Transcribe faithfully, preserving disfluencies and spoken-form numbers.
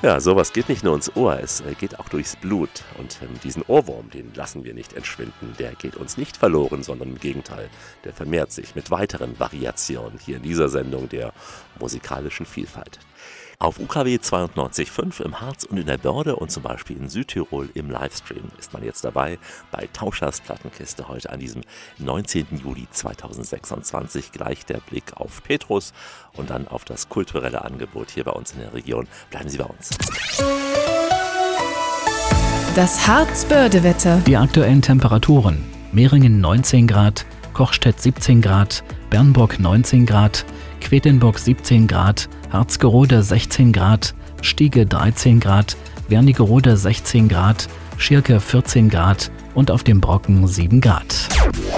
Ja, sowas geht nicht nur ins Ohr, es äh, geht auch durchs Blut. Und ähm, diesen Ohrwurm, den lassen wir nicht entschwinden. Der geht uns nicht verloren, sondern im Gegenteil, der vermehrt sich mit weiteren Variationen hier in dieser Sendung der musikalischen Vielfalt. Auf U K W zweiundneunzig Komma fünf im Harz und in der Börde und zum Beispiel in Südtirol im Livestream ist man jetzt dabei bei Tauschers Plattenkiste heute an diesem neunzehnten Juli zweitausendsechsundzwanzig. Gleich der Blick auf Petrus und dann auf das kulturelle Angebot hier bei uns in der Region. Bleiben Sie bei uns. Das Harz-Börde-Wetter. Die aktuellen Temperaturen: Meringen neunzehn Grad, Kochstedt siebzehn Grad, Bernburg neunzehn Grad, Quedlinburg siebzehn Grad, Harzgerode sechzehn Grad, Stiege dreizehn Grad, Wernigerode sechzehn Grad, Schirke vierzehn Grad und auf dem Brocken sieben Grad.